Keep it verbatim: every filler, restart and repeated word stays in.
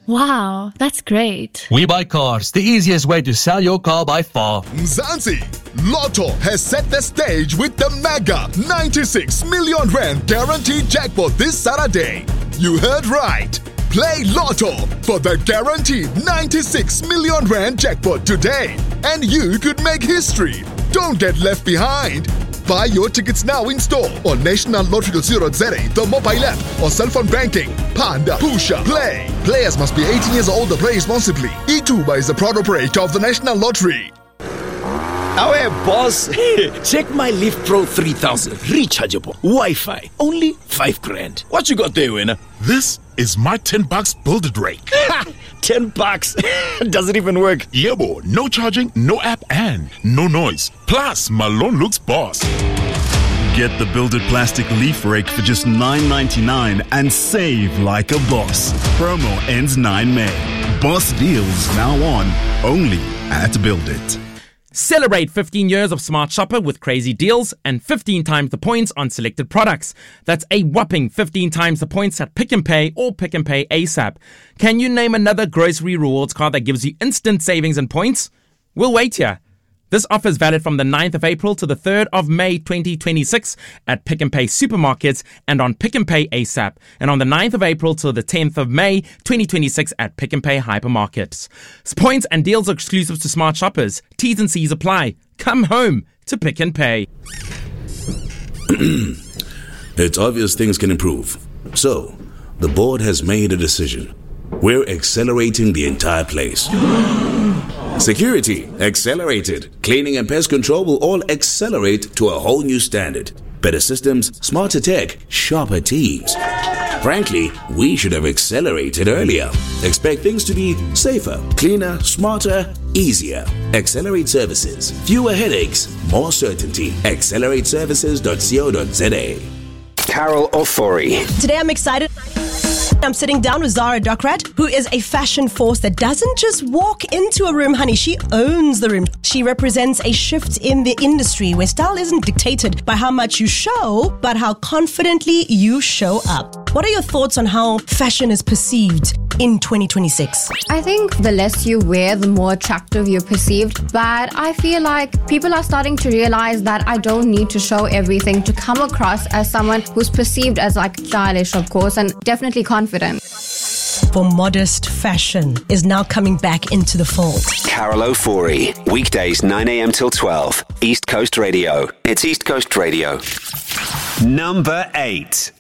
Wow, that's great. We Buy Cars, the easiest way to sell your car by far. Mzansi, Lotto has set the stage with the mega ninety-six million rand guaranteed jackpot this Saturday. You heard right. Play Lotto for the guaranteed ninety-six million rand jackpot today, and you could make history. Don't get left behind. Buy your tickets now in store on national lottery dot co dot za, the mobile app, or cell phone banking. Panda, Pusha, Play. Players must be eighteen years old to play responsibly. eTuba is the proud operator of the National Lottery. Our boss, check my Leaf Pro three thousand. Rechargeable, Wi-Fi, only five grand. What you got there, winner? This is my ten bucks build-it rate. ten bucks? Does it even work? Yeah, boy. No charging, no app, and no noise. Plus, my loan looks boss. Get the Build It Plastic Leaf Rake for just nine ninety-nine and save like a boss. Promo ends nine May. Boss deals now on, only at Build It. Celebrate fifteen years of Smart Shopper with crazy deals and fifteen times the points on selected products. That's a whopping fifteen times the points at Pick and Pay or Pick and Pay ASAP. Can you name another grocery rewards card that gives you instant savings and points? We'll wait here. This offer is valid from the ninth of April to the third of May twenty twenty-six at Pick and Pay supermarkets and on Pick and Pay ASAP, and on the ninth of April to the tenth of May twenty twenty-six at Pick and Pay hypermarkets. Points and deals are exclusive to Smart Shoppers. T's and C's apply. Come home to Pick and Pay. It's obvious things can improve. So, the board has made a decision. We're accelerating the entire place. Security, accelerated. Cleaning and pest control will all accelerate to a whole new standard. Better systems, smarter tech, sharper teams. Frankly, we should have accelerated earlier. Expect things to be safer, cleaner, smarter, easier. Accelerate services. Fewer headaches, more certainty. accelerate services dot co dot za. Carol Ofori. Today I'm excited. I'm sitting down with Zara Dokrat, who is a fashion force that doesn't just walk into a room, honey. She owns the room. She represents a shift in the industry where style isn't dictated by how much you show, but how confidently you show up. What are your thoughts on how fashion is perceived in twenty twenty-six? I think the less you wear, the more attractive you're perceived. But I feel like people are starting to realize that I don't need to show everything to come across as someone who's perceived as like stylish, of course, and definitely confident. For modest fashion is now coming back into the fold. Carol Ofori. Weekdays nine a.m. till twelve. East Coast Radio. It's East Coast Radio. Number eight.